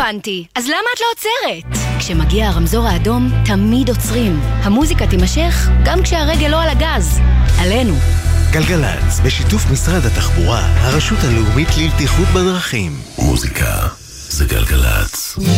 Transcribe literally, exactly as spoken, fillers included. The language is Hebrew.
הבנתי. אז למה את לא עוצרת? כשמגיע הרמזור האדום, תמיד עוצרים. המוזיקה תימשך גם כשהרגל לא על הגז. עלינו. גלגלץ, בשיתוף משרד התחבורה, הרשות הלאומית לבטיחות בדרכים. מוזיקה זה גלגלץ.